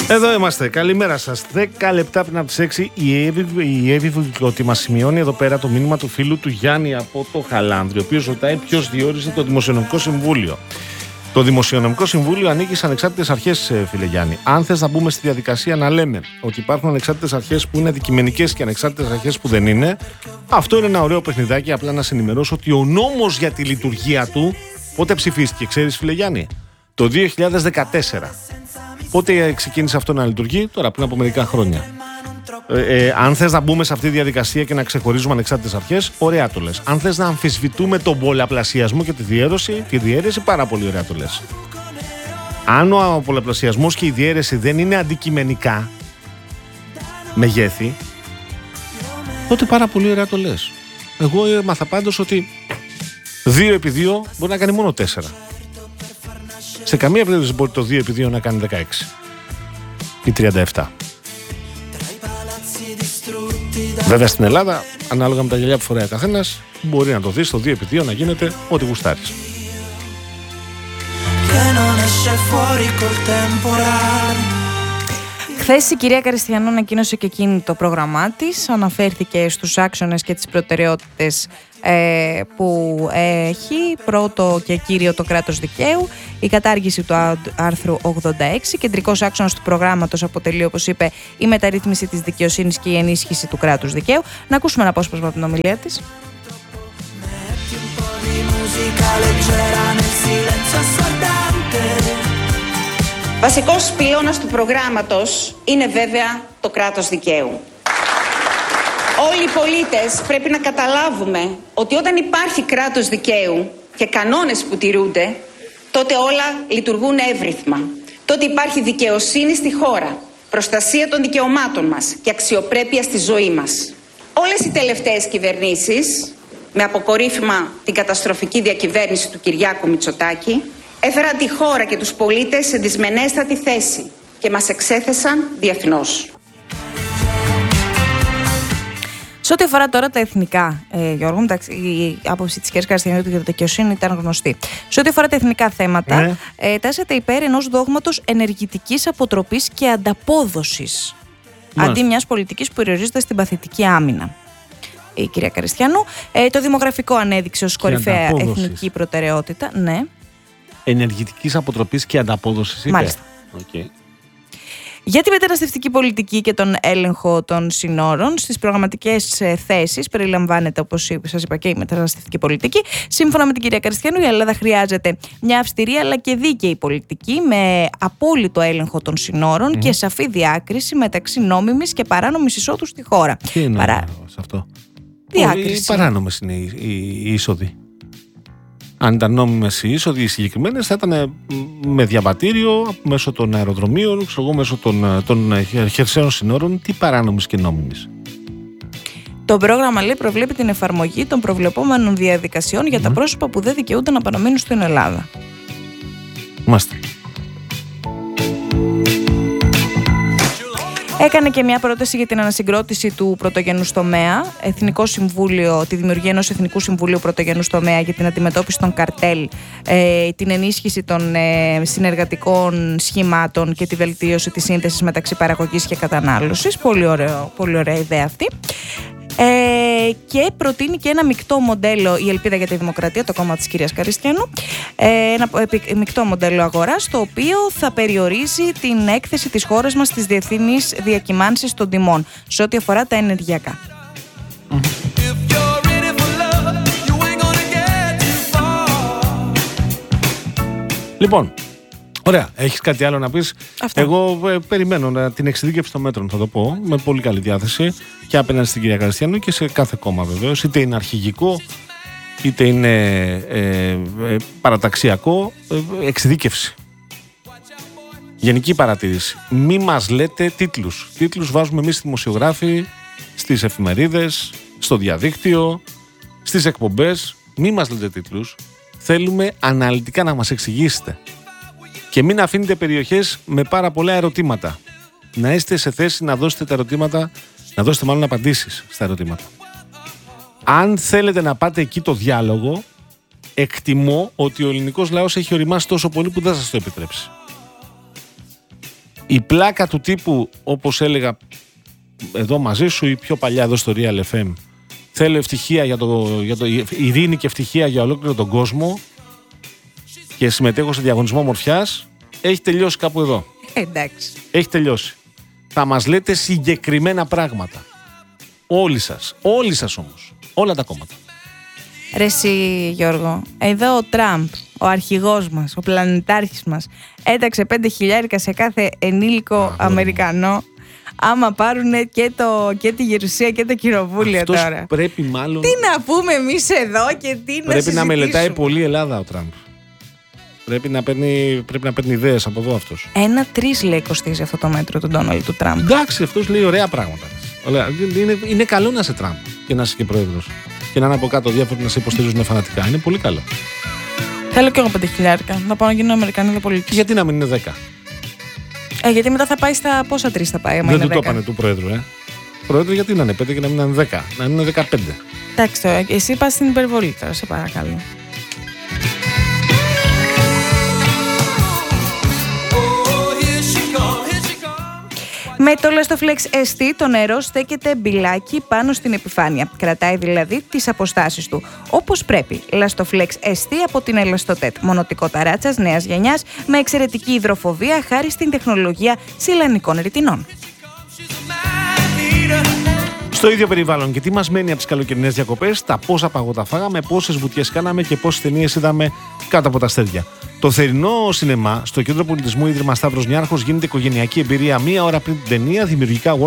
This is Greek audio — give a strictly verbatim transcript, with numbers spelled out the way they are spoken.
Εδώ είμαστε. Καλημέρα σας. δέκα λεπτά πριν από τις έξι η Εύη, η Εύη Βουκώτη μας σημειώνει εδώ πέρα το μήνυμα του φίλου του Γιάννη από το Χαλάνδρη, ο οποίος ρωτάει ποιος διόρισε το Δημοσιονομικό Συμβούλιο. Το Δημοσιονομικό Συμβούλιο ανήκει σε ανεξάρτητες αρχές, φίλε Γιάννη. Αν θες να μπούμε στη διαδικασία να λέμε ότι υπάρχουν ανεξάρτητες αρχές που είναι αντικειμενικές και ανεξάρτητες αρχές που δεν είναι, αυτό είναι ένα ωραίο παιχνιδάκι. Απλά να σε ενημερώσω ότι ο νόμος για τη λειτουργία του πότε ψηφίστηκε, ξέρεις, φίλε Γιάννη? Το δύο χιλιάδες δεκατέσσερα. Πότε ξεκίνησε αυτό να λειτουργεί? Τώρα, πριν από μερικά χρόνια. Ε, ε, αν θες να μπούμε σε αυτή τη διαδικασία και να ξεχωρίζουμε ανεξάρτητες αρχές, ωραία το λες. Αν θες να αμφισβητούμε τον πολλαπλασιασμό και τη διαίρεση, τη διαίρεση, πάρα πολύ ωραία το λες. Αν ο πολλαπλασιασμός και η διαίρεση δεν είναι αντικειμενικά μεγέθη, τότε πάρα πολύ ωραία το λες. Εγώ έμαθα πάντως ότι δύο επί δύο μπορεί να κάνει μόνο τέσσερα. Σε καμία περίπτωση μπορεί το δύο επί δύο να κάνει δεκαέξι ή τριάντα επτά. Βέβαια στην Ελλάδα, ανάλογα με τα γυαλιά που φοράει ο καθένας, μπορεί να το δει στο δύο επί δύο να γίνεται ό,τι γουστάρεις. Χθες η κυρία Καριστιανού ανακοίνωσε και εκείνη το πρόγραμμά της. Αναφέρθηκε στους άξονες και τις προτεραιότητες ε, που έχει. Πρώτο και κύριο το κράτος δικαίου, η κατάργηση του άρθρου ογδόντα έξι. Κεντρικός άξονας του προγράμματος αποτελεί, όπως είπε, η μεταρρύθμιση της δικαιοσύνης και η ενίσχυση του κράτους δικαίου. Να ακούσουμε ένα απόσπασμα από την ομιλία της. Βασικός πυλώνας του προγράμματος είναι βέβαια το κράτος δικαίου. Όλοι οι πολίτες πρέπει να καταλάβουμε ότι όταν υπάρχει κράτος δικαίου και κανόνες που τηρούνται, τότε όλα λειτουργούν εύρυθμα. Τότε υπάρχει δικαιοσύνη στη χώρα, προστασία των δικαιωμάτων μας και αξιοπρέπεια στη ζωή μας. Όλες οι τελευταίες κυβερνήσεις, με αποκορύφημα την καταστροφική διακυβέρνηση του Κυριάκου Μητσοτάκη, έφεραν τη χώρα και τους πολίτες σε δυσμενέστατη θέση και μας εξέθεσαν διεθνώς. Σε ό,τι αφορά τώρα τα εθνικά, ε, Γιώργο, εντάξει, η άποψη της κυρίας Καριστιανού για τη δικαιοσύνη ήταν γνωστή. Σε ό,τι αφορά τα εθνικά θέματα, ναι. ε, τάσσεται υπέρ ενός δόγματος ενεργητικής αποτροπής και ανταπόδοσης, Μάλιστα. αντί μιας πολιτικής που περιορίζεται στην παθητική άμυνα. Η κυρία Καριστιανού, ε, το δημογραφικό ανέδειξε ως κορυφαία εθνική προτεραιότητα. Ναι. Ενεργητικής αποτροπής και ανταπόδοσης, είπε. Μάλιστα. Okay. Για τη μεταναστευτική πολιτική και τον έλεγχο των συνόρων, στις προγραμματικές θέσεις περιλαμβάνεται, όπως σας είπα, και η μεταναστευτική πολιτική. Σύμφωνα με την κυρία Καριστιανού, η Ελλάδα χρειάζεται μια αυστηρή αλλά και δίκαιη πολιτική με απόλυτο έλεγχο των συνόρων mm. και σαφή διάκριση μεταξύ νόμιμης και παράνομης εισόδου στη χώρα. Τι είναι Παρά... σε αυτό? Διάκριση. Οι παράνομες είναι οι, οι, οι είσοδοι. Αν ήταν νόμιμες οι είσοδοι οι συγκεκριμένες, θα ήταν με διαβατήριο μέσω των αεροδρομίων, ξέρω εγώ, μέσω των, των χερσαίων συνόρων. Τι παράνομες και νόμιμες? Το πρόγραμμα, λέει, προβλέπει την εφαρμογή των προβλεπόμενων διαδικασιών για mm. τα πρόσωπα που δεν δικαιούνται να παραμείνουν στην Ελλάδα. Μάστε. Έκανε και μια πρόταση για την ανασυγκρότηση του πρωτογενούς τομέα, Εθνικό Συμβούλιο, τη δημιουργία ενός Εθνικού Συμβουλίου Πρωτογενούς τομέα για την αντιμετώπιση των καρτέλ, ε, την ενίσχυση των ε, συνεργατικών σχημάτων και τη βελτίωση της σύνθεσης μεταξύ παραγωγής και κατανάλωσης. Πολύ, ωραίο, πολύ ωραία ιδέα αυτή. Ε, και προτείνει και ένα μεικτό μοντέλο, η Ελπίδα για τη Δημοκρατία, το κόμμα της κυρίας Καριστιανού, ε, ένα μεικτό μοντέλο αγοράς, το οποίο θα περιορίζει την έκθεση της χώρας μας στις διεθνείς διακυμάνσεις των τιμών σε ό,τι αφορά τα ενεργειακά. Mm. Λοιπόν, ωραία, έχεις κάτι άλλο να πεις? Αυτά. Εγώ ε, περιμένω να, την εξειδίκευση των μέτρων, θα το πω, με πολύ καλή διάθεση και απέναντι στην κυρία Καριστιανού και σε κάθε κόμμα βεβαίως, είτε είναι αρχηγικό, είτε είναι ε, ε, παραταξιακό, ε, εξειδίκευση. Γενική παρατήρηση. Μη μας λέτε τίτλους. Τίτλους βάζουμε εμείς δημοσιογράφοι στις εφημερίδες, στο διαδίκτυο, στις εκπομπές. Μη μας λέτε τίτλους. Θέλουμε αναλυτικά να μας εξηγήσετε. Και μην αφήνετε περιοχές με πάρα πολλά ερωτήματα. Να είστε σε θέση να δώσετε τα ερωτήματα, να δώσετε μάλλον απαντήσεις στα ερωτήματα. Αν θέλετε να πάτε εκεί το διάλογο, εκτιμώ ότι ο ελληνικός λαός έχει οριμάσει τόσο πολύ που δεν σας το επιτρέψει. Η πλάκα του τύπου, όπως έλεγα εδώ μαζί σου ή πιο παλιά εδώ στο Real εφ εμ, θέλω ευτυχία για το, για το, ειρήνη και ευτυχία για ολόκληρο τον κόσμο και συμμετέχω σε διαγωνισμό ομορφιάς, έχει τελειώσει κάπου εδώ. Εντάξει. Έχει τελειώσει. Θα μας λέτε συγκεκριμένα πράγματα. Όλοι σας. Όλοι σας όμως. Όλα τα κόμματα. Ρε εσύ, Γιώργο, εδώ ο Τραμπ, ο αρχηγός μας, ο πλανητάρχης μας, έταξε πέντε χιλιάρικα σε κάθε ενήλικο Α, Αμερικανό, άμα πάρουν και, το, και τη γερουσία και το κοινοβούλιο. Αυτός τώρα. Πρέπει μάλλον... Τι να πούμε εμείς εδώ και τι να Πρέπει να μελετάει πολύ η Ελλάδα ο Τραμπ. Πρέπει να παίρνει, πρέπει να παίρνει ιδέες από εδώ αυτός. Ένα τρεις λέει κοστίζει αυτό το μέτρο του Ντόναλντ του Τραμπ. Εντάξει, αυτός λέει ωραία πράγματα. Είναι, είναι καλό να είσαι Τραμπ και να είσαι και πρόεδρος. Και να είναι από κάτω διάφοροι να σε υποστηρίζουν φανατικά. Είναι πολύ καλό. Θέλω κι εγώ πέντε χιλιάρικα. Να πάω να γίνω Αμερικανίδα πολίτης. Γιατί να μην είναι δέκα. Ε, γιατί μετά θα πάει στα πόσα τρεις θα πάει. Δεν του το είπανε του πρόεδρου, ε. Πρόεδρο, γιατί να είναι πέντε και να μην είναι δέκα. Να είναι δεκαπέντε. Εντάξει τώρα, εσύ πας στην υπερβολή τώρα, σε παρακαλώ. Με το Lastoflex ες τι το νερό στέκεται μπιλάκι πάνω στην επιφάνεια. Κρατάει δηλαδή τις αποστάσεις του. Όπως πρέπει. Lastoflex ες τι από την Ελαστοτέτ. Μονοτικό ταράτσας νέας γενιάς με εξαιρετική υδροφοβία χάρη στην τεχνολογία σιλανικών ρητινών. Στο ίδιο περιβάλλον και τι μας μένει από τις καλοκαιρινές διακοπές, τα πόσα παγωτά φάγαμε, πόσες βουτιές κάναμε και πόσες ταινίες είδαμε κάτω από τα αστέρια. Το θερινό σινεμά στο Κέντρο Πολιτισμού Ίδρυμα Σταύρος Νιάρχος γίνεται οικογενειακή εμπειρία μία ώρα πριν την ταινία, δημιουργικά